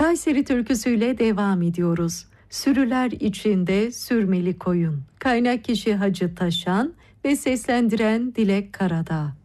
Kayseri türküsüyle devam ediyoruz. Sürüler içinde sürmeli koyun. Kaynak kişi Hacı Taşan ve seslendiren Dilek Karadağ.